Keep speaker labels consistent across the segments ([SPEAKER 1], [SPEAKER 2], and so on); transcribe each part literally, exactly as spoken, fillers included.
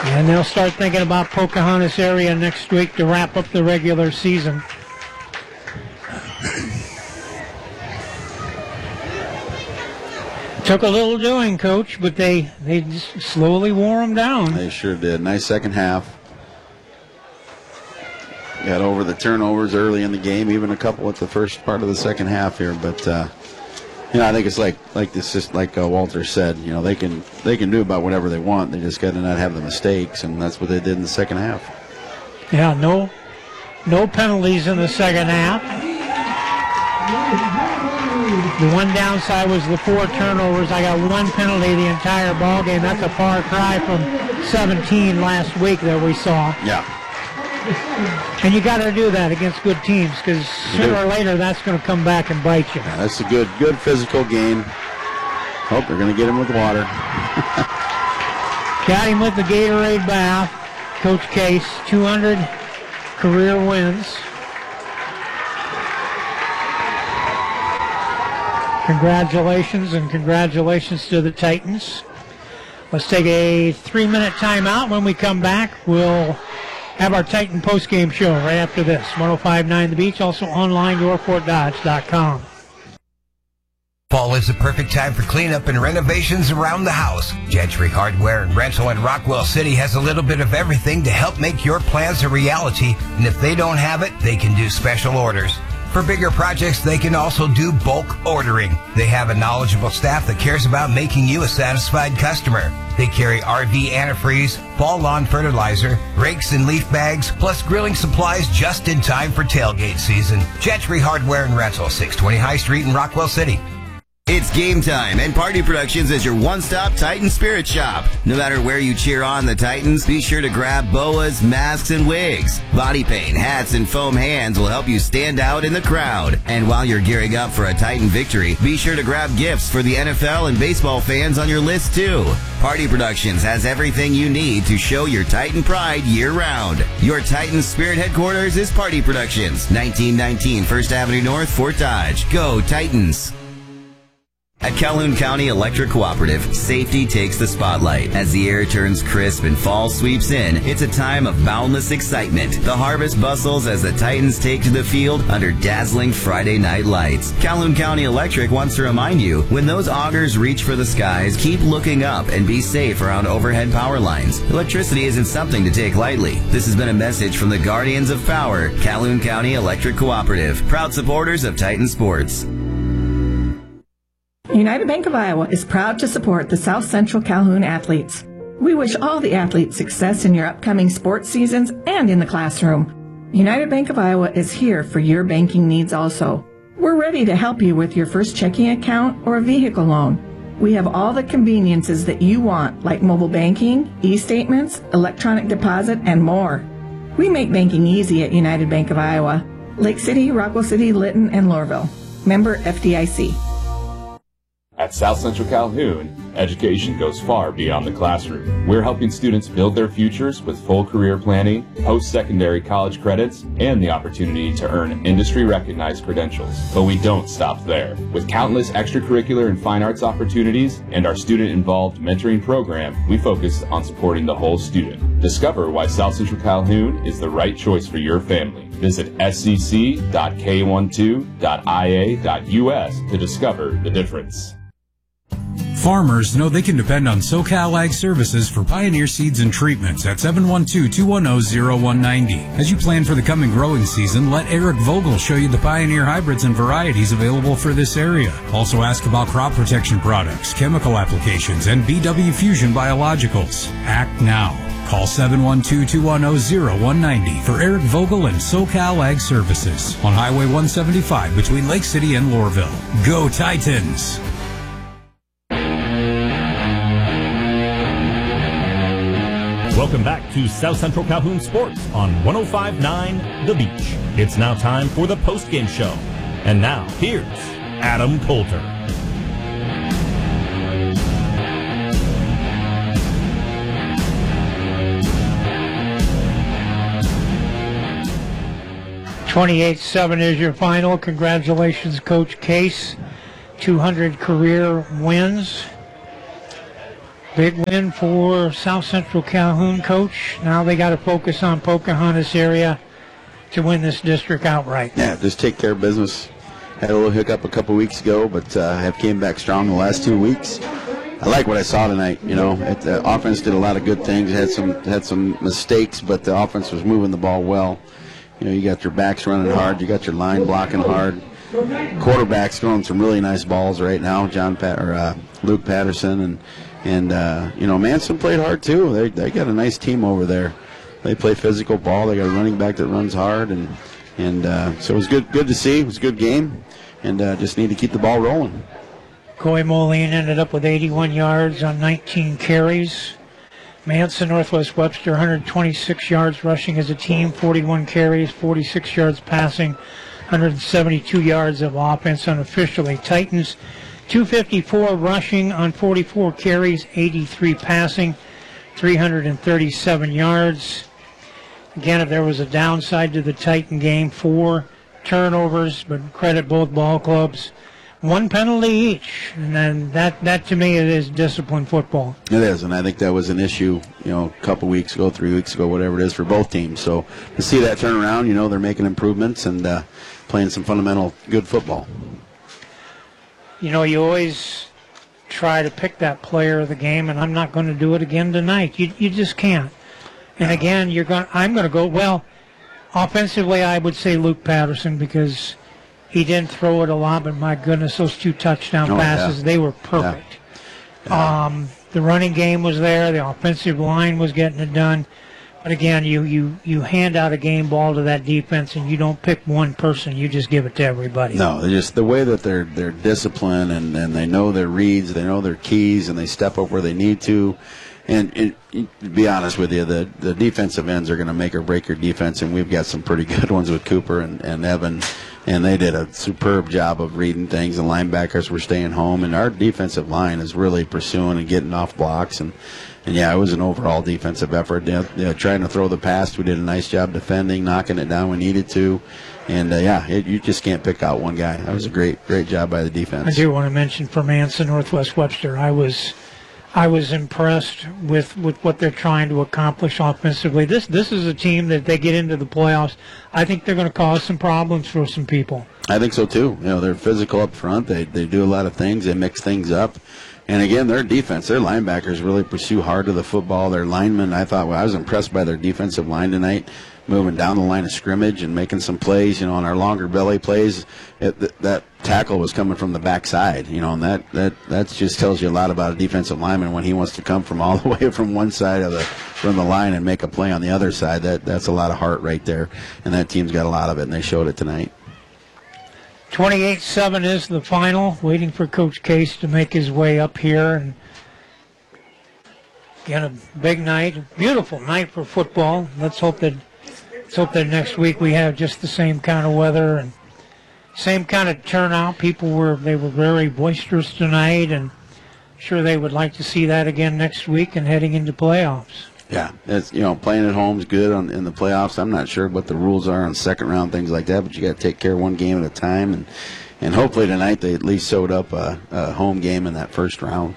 [SPEAKER 1] And they'll start thinking about Pocahontas area next week to wrap up the regular season. Took a little doing, Coach, but they, they just slowly wore them down.
[SPEAKER 2] They sure did. Nice second half. Got over the turnovers early in the game, even a couple at the first part of the second half here. But uh, you know, I think it's like like this, just like uh, Walter said. You know, they can they can do about whatever they want. They just got to not have the mistakes, and that's what they did in the second half.
[SPEAKER 1] Yeah, no, no penalties in the second half. The one downside was the four turnovers. I got one penalty the entire ball game. That's a far cry from seventeen last week that we saw.
[SPEAKER 2] Yeah.
[SPEAKER 1] And you got to do that against good teams, because sooner or later that's going to come back and bite you.
[SPEAKER 2] Yeah, that's a good, good physical game. Oh, they're going to get him with water.
[SPEAKER 1] Got him with the Gatorade bath. Coach Case, two hundred career wins. Congratulations, and congratulations to the Titans. Let's take a three-minute timeout. When we come back, we'll have our Titan postgame show right after this. one oh five point nine The Beach, also online, your fort dodge dot com.
[SPEAKER 3] Fall is the perfect time for cleanup and renovations around the house. Gentry Hardware and Rental in Rockwell City has a little bit of everything to help make your plans a reality, and if they don't have it, they can do special orders. For bigger projects, they can also do bulk ordering. They have a knowledgeable staff that cares about making you a satisfied customer. They carry R V antifreeze, fall lawn fertilizer, rakes and leaf bags, plus grilling supplies just in time for tailgate season. Gentry Hardware and Rental, six twenty High Street in Rockwell City.
[SPEAKER 4] It's game time, and Party Productions is your one-stop Titan Spirit shop. No matter where you cheer on the Titans, be sure to grab boas, masks, and wigs. Body paint, hats, and foam hands will help you stand out in the crowd. And while you're gearing up for a Titan victory, be sure to grab gifts for the N F L and baseball fans on your list, too. Party Productions has everything you need to show your Titan pride year-round. Your Titan Spirit headquarters is Party Productions, nineteen nineteen First Avenue North, Fort Dodge. Go Titans! At Calhoun County Electric Cooperative, safety takes the spotlight. As the air turns crisp and fall sweeps in, it's a time of boundless excitement. The harvest bustles as the Titans take to the field under dazzling Friday night lights. Calhoun County Electric wants to remind you, when those augers reach for the skies, keep looking up and be safe around overhead power lines. Electricity isn't something to take lightly. This has been a message from the Guardians of Power, Calhoun County Electric Cooperative, proud supporters of Titan Sports.
[SPEAKER 5] United Bank of Iowa is proud to support the South Central Calhoun athletes. We wish all the athletes success in your upcoming sports seasons and in the classroom. United Bank of Iowa is here for your banking needs also. We're ready to help you with your first checking account or a vehicle loan. We have all the conveniences that you want, like mobile banking, e-statements, electronic deposit, and more. We make banking easy at United Bank of Iowa. Lake City, Rockwell City, Lytton, and Lorville. Member F D I C.
[SPEAKER 6] At South Central Calhoun, education goes far beyond the classroom. We're helping students build their futures with full career planning, post-secondary college credits, and the opportunity to earn industry-recognized credentials. But we don't stop there. With countless extracurricular and fine arts opportunities and our student-involved mentoring program, we focus on supporting the whole student. Discover why South Central Calhoun is the right choice for your family. Visit s c c dot k twelve dot i a dot u s to discover the difference.
[SPEAKER 7] Farmers know they can depend on SoCal Ag Services for Pioneer Seeds and Treatments at seven one two, two one zero, zero one nine zero. As you plan for the coming growing season, let Eric Vogel show you the Pioneer hybrids and varieties available for this area. Also ask about crop protection products, chemical applications, and B W Fusion Biologicals. Act now. Call seven one two, two one zero, zero one nine zero for Eric Vogel and SoCal Ag Services on Highway one seventy-five between Lake City and Lorville. Go Titans!
[SPEAKER 8] Welcome back to South Central Calhoun Sports on one oh five point nine The Beach. It's now time for the postgame show. And now, here's Adam Coulter.
[SPEAKER 1] twenty-eight seven is your final. Congratulations, Coach Case. two hundred career wins. Big win for South Central Calhoun, Coach. Now they got to focus on Pocahontas area to win this district outright.
[SPEAKER 2] Yeah, just take care of business. Had a little hiccup a couple weeks ago, but uh, have came back strong the last two weeks. I like what I saw tonight. You know, it, the offense did a lot of good things. Had some had some mistakes, but the offense was moving the ball well. You know, you got your backs running hard. You got your line blocking hard. Quarterback's throwing some really nice balls right now. John Pat or uh, Luke Patterson and and uh, you know Manson played hard too. They they got a nice team over there. They play physical ball. They got a running back that runs hard, and and uh, so it was good good to see. It was a good game, and uh, just need to keep the ball rolling.
[SPEAKER 1] Coy Moline ended up with eighty-one yards on nineteen carries. Manson Northwest Webster one hundred twenty-six yards rushing as a team, forty-one carries, forty-six yards passing, one hundred seventy-two yards of offense unofficially. Titans two fifty-four rushing on forty-four carries, eighty-three passing, three hundred thirty-seven yards. Again, if there was a downside to the Titan game, four turnovers, but credit both ball clubs. One penalty each, and then that, that to me is disciplined football.
[SPEAKER 2] It is, and I think that was an issue, you know, a couple weeks ago, three weeks ago, whatever it is for both teams. So to see that turn around, you know, they're making improvements and uh, playing some fundamental good football.
[SPEAKER 1] You know, you always try to pick that player of the game, and I'm not going to do it again tonight. You you just can't. And again, you're going. I'm going to go well. Offensively, I would say Luke Patterson because he didn't throw it a lot, but my goodness, those two touchdown
[SPEAKER 2] oh,
[SPEAKER 1] passes,
[SPEAKER 2] yeah.
[SPEAKER 1] they were perfect.
[SPEAKER 2] Yeah. Yeah.
[SPEAKER 1] Um, the running game was there. The offensive line was getting it done. But again, you, you, you hand out a game ball to that defense, and you don't pick one person. You just give it to everybody.
[SPEAKER 2] No, they're just the way that they're they're disciplined and, and they know their reads, they know their keys, and they step up where they need to. And, and to be honest with you, the, the defensive ends are going to make or break your defense, and we've got some pretty good ones with Cooper and, and Evan, and they did a superb job of reading things, and linebackers were staying home, and our defensive line is really pursuing and getting off blocks, and, and yeah, it was an overall defensive effort. You know, trying to throw the pass, we did a nice job defending, knocking it down when we needed to, and uh, yeah, it, you just can't pick out one guy. That was a great, great job by the defense.
[SPEAKER 1] I do want to mention for Manson Northwest Webster, I was... I was impressed with, with what they're trying to accomplish offensively. This this is a team that they get into the playoffs. I think they're going to cause some problems for some people.
[SPEAKER 2] I think so too. You know, they're physical up front. They they do a lot of things. They mix things up. And again, their defense, their linebackers really pursue hard to the football. Their linemen, I thought, well, I was impressed by their defensive line tonight, moving down the line of scrimmage and making some plays. You know, on our longer belly plays, it, th- that tackle was coming from the backside. You know, and that that that just tells you a lot about a defensive lineman when he wants to come from all the way from one side of the from the line and make a play on the other side. That that's a lot of heart right there, and that team's got a lot of it, and they showed it tonight.
[SPEAKER 1] twenty-eight seven is the final, waiting for Coach Case to make his way up here. And again, a big night, a beautiful night for football. Let's hope that let's hope that next week we have just the same kind of weather and same kind of turnout. People were they were very boisterous tonight, and I'm sure they would like to see that again next week and heading into playoffs.
[SPEAKER 2] Yeah, it's, you know, playing at home is good on, in the playoffs. I'm not sure what the rules are on second round, things like that, but you got to take care of one game at a time, and and hopefully tonight they at least sewed up a, a home game in that first round.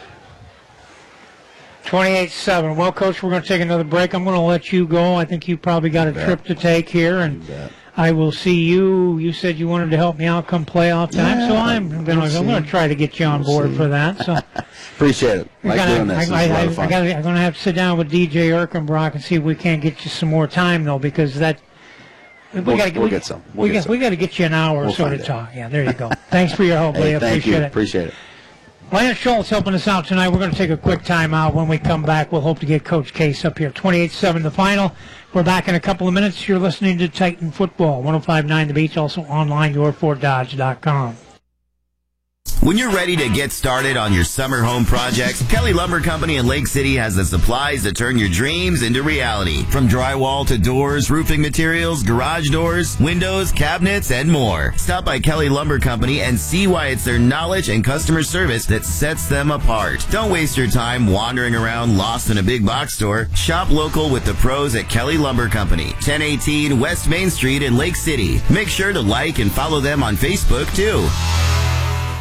[SPEAKER 1] twenty-eight seven. Well, Coach, we're going to take another break. I'm going to let you go. I think you probably got a trip to take here, and I will see you. You said you wanted to help me out come playoff time, yeah, so I'm going to I'm going to try to get you on
[SPEAKER 2] we'll
[SPEAKER 1] board
[SPEAKER 2] see.
[SPEAKER 1] for that. So.
[SPEAKER 2] Appreciate it. Like
[SPEAKER 1] gotta,
[SPEAKER 2] doing this.
[SPEAKER 1] I,
[SPEAKER 2] This is a
[SPEAKER 1] I,
[SPEAKER 2] lot of fun.
[SPEAKER 1] I gotta, I'm going to have to sit down with D J Erkenbrock and see if we can't get you some more time, though, because that we
[SPEAKER 2] We'll-
[SPEAKER 1] got to
[SPEAKER 2] we'll get some. We'll
[SPEAKER 1] we
[SPEAKER 2] get
[SPEAKER 1] got
[SPEAKER 2] some.
[SPEAKER 1] we got to get you an hour or
[SPEAKER 2] We'll
[SPEAKER 1] so
[SPEAKER 2] find
[SPEAKER 1] to
[SPEAKER 2] it.
[SPEAKER 1] talk. Yeah, there you go. Thanks for your help,
[SPEAKER 2] Hey,
[SPEAKER 1] Lee.
[SPEAKER 2] thank
[SPEAKER 1] Appreciate
[SPEAKER 2] you.
[SPEAKER 1] it.
[SPEAKER 2] Appreciate it.
[SPEAKER 1] Lance Schultz helping us out tonight. We're going to take a quick timeout. When we come back, we'll hope to get Coach Case up here. twenty-eight seven the final. We're back in a couple of minutes. You're listening to Titan Football, one oh five point nine The Beach, also online, your ford dodge dot com.
[SPEAKER 4] When you're ready to get started on your summer home projects, Kelly Lumber Company in Lake City has the supplies to turn your dreams into reality. From drywall to doors, roofing materials, garage doors, windows, cabinets, and more. Stop by Kelly Lumber Company and see why it's their knowledge and customer service that sets them apart. Don't waste your time wandering around lost in a big box store. Shop local with the pros at Kelly Lumber Company, ten eighteen West Main Street in Lake City. Make sure to like and follow them on Facebook, too.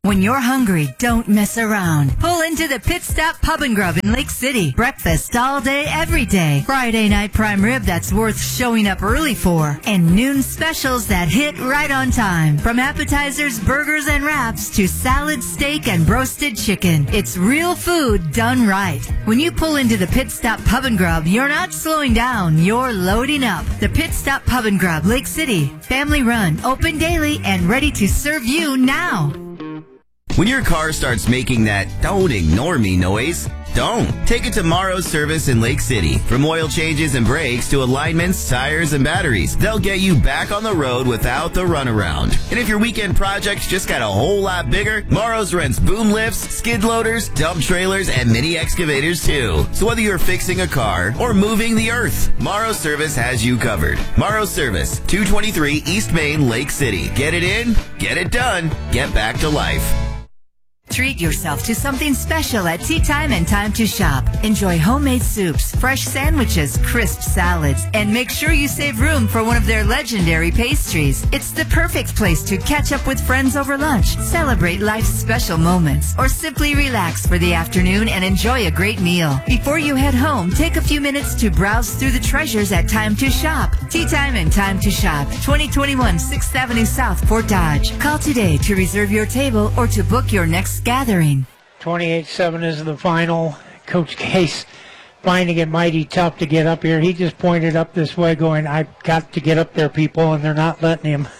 [SPEAKER 9] When you're hungry, don't mess around. Pull into the Pit Stop Pub and Grub in Lake City. Breakfast all day, every day. Friday night prime rib that's worth showing up early for. And noon specials that hit right on time. From appetizers, burgers, and wraps to salad, steak, and roasted chicken. It's real food done right. When you pull into the Pit Stop Pub and Grub, you're not slowing down, you're loading up. The Pit Stop Pub and Grub, Lake City. Family run, open daily, and ready to serve you now.
[SPEAKER 4] When your car starts making that "don't ignore me" noise, don't. Take it to Morrow's Service in Lake City. From oil changes and brakes to alignments, tires, and batteries, they'll get you back on the road without the runaround. And if your weekend project just got a whole lot bigger, Morrow's rents boom lifts, skid loaders, dump trailers, and mini excavators too. So whether you're fixing a car or moving the earth, Morrow's Service has you covered. Morrow's Service, two twenty-three East Main, Lake City. Get it in, get it done, get back to life.
[SPEAKER 9] Treat yourself to something special at Tea Time and Time to Shop. Enjoy homemade soups, fresh sandwiches, crisp salads, and make sure you save room for one of their legendary pastries. It's the perfect place to catch up with friends over lunch, celebrate life's special moments, or simply relax for the afternoon and enjoy a great meal. Before you head home, take a few minutes to browse through the treasures at Time to Shop. Tea Time and Time to Shop, twenty twenty-one sixth Avenue South, Fort Dodge. Call today to reserve your table or to book your next gathering.
[SPEAKER 1] twenty-eight seven is the final. Coach Case finding it mighty tough to get up here. He just pointed up this way going, I've got to get up there, people, and they're not letting him.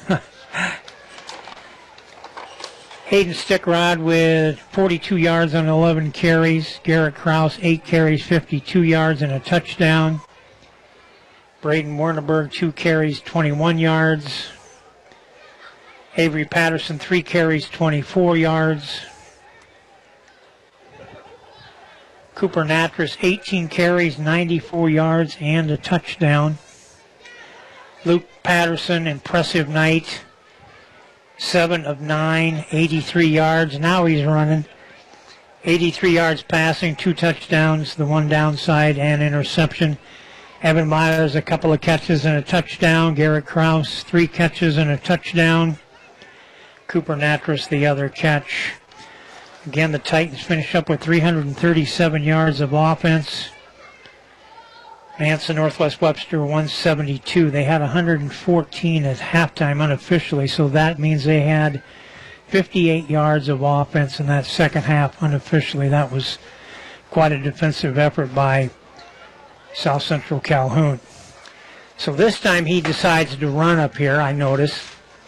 [SPEAKER 1] Hayden Stickrod with forty-two yards on eleven carries. Garrett Krause, eight carries, fifty-two yards and a touchdown. Braden Werneberg, two carries, twenty-one yards. Avery Patterson, three carries, twenty-four yards. Cooper Natras, eighteen carries, ninety-four yards, and a touchdown. Luke Patterson, impressive night. seven of nine, eighty-three yards. Now he's running. eighty-three yards passing, two touchdowns, the one downside and interception. Evan Myers, a couple of catches and a touchdown. Garrett Krause, three catches and a touchdown. Cooper Natras, the other catch. Again, the Titans finish up with three hundred thirty-seven yards of offense. Manson Northwest Webster, one seventy-two. They had one hundred fourteen at halftime unofficially, so that means they had fifty-eight yards of offense in that second half unofficially. That was quite a defensive effort by South Central Calhoun. So this time he decides to run up here, I notice.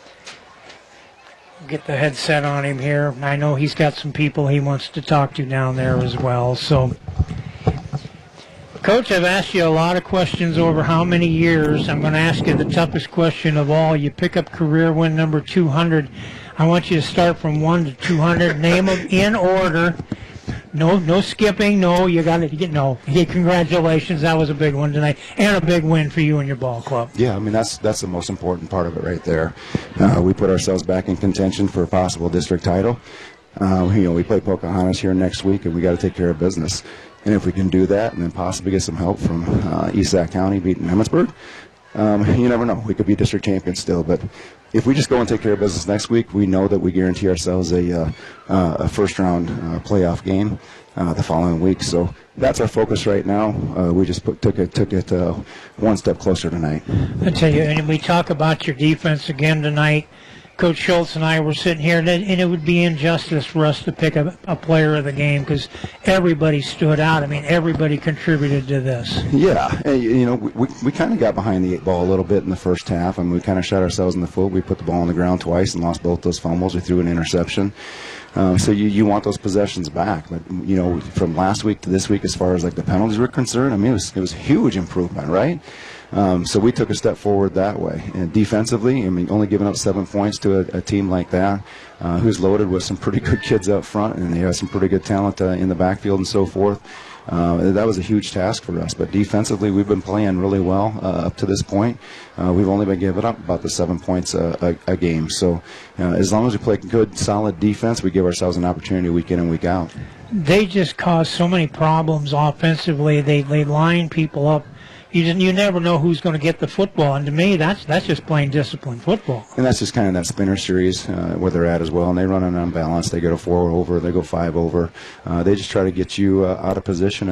[SPEAKER 1] Get the headset on him here. I know he's got some people he wants to talk to down there as well. So, Coach, I've asked you a lot of questions over how many years. I'm going to ask you the toughest question of all. You pick up career win number two hundred. I want you to start from one to two hundred. Name them in order. No, no skipping. No, you got to get no. Hey, congratulations, that was a big one tonight, and a big win for you and your ball club.
[SPEAKER 10] Yeah, I mean that's that's the most important part of it right there. Uh, we put ourselves back in contention for a possible district title. Uh, you know, we play Pocahontas here next week, and we got to take care of business. And if we can do that, and then possibly get some help from uh, East Sac County beating Emmitsburg, um, you never know. We could be district champions still, but if we just go and take care of business next week, we know that we guarantee ourselves a, uh, uh, a first-round uh, playoff game uh, the following week. So that's our focus right now. Uh, we just put, took it took it uh, one step closer tonight.
[SPEAKER 1] I tell you, and we talk about your defense again tonight. Coach Schultz and I were sitting here, and it would be injustice for us to pick a, a player of the game because everybody stood out. I mean, everybody contributed to this.
[SPEAKER 10] Yeah, and, you know, we, we kind of got behind the eight ball a little bit in the first half, and we kind of shot ourselves in the foot. We put the ball on the ground twice and lost both those fumbles. We threw an interception. Um, so you, you want those possessions back. But, you know, from last week to this week, as far as, like, the penalties were concerned, I mean, it was, it was a huge improvement, right? Um, so we took a step forward that way. And defensively, I mean, only giving up seven points to a, a team like that, uh, who's loaded with some pretty good kids up front, and they have some pretty good talent uh, in the backfield and so forth. Uh, that was a huge task for us. But defensively, we've been playing really well uh, up to this point. Uh, we've only been giving up about the seven points a, a, a game. So uh, as long as we play good, solid defense, we give ourselves an opportunity week in and week out. They
[SPEAKER 1] just cause so many problems offensively. They, they line people up. you just, you never know who's going to get the football. And to me, that's that's just plain disciplined football.
[SPEAKER 10] And that's just kind of that spinner series uh, where they're at as well. And they run an unbalanced. They go to four over. They go five over. Uh, they just try to get you uh, out of position.